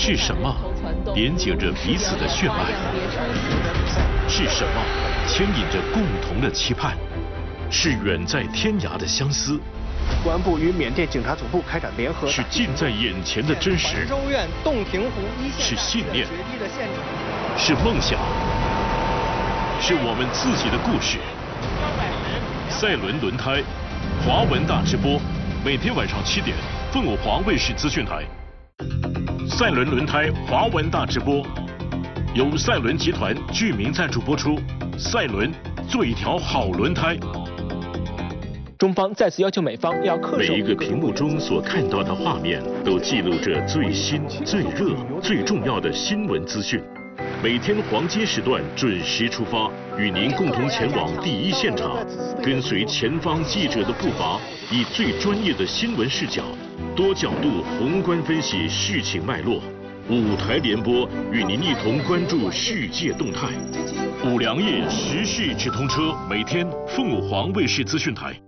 是什么连接着彼此的血脉？是什么牵引着共同的期盼？是远在天涯的相思。 公安部与缅甸警察总部开展联合。 是近在眼前的真实。 州院洞庭湖一线。 是信念。是梦想。是我们自己的故事。赛伦轮胎，华文大直播，每天晚上7点，凤舞华卫视资讯台。赛伦轮胎华文大直播，由赛伦集团具名赞助播出。赛伦，做一条好轮胎。 中方再次要求美方要恪守。 每一个屏幕中所看到的画面，都记录着最新、最热、最重要的新闻资讯。每天黄金时段准时出发，与您共同前往第一现场，跟随前方记者的步伐，以最专业的新闻视角，多角度宏观分析事情脉络。5台联播，与您一同关注世界动态。5粮液时事直通车，每天凤舞华卫视资讯台。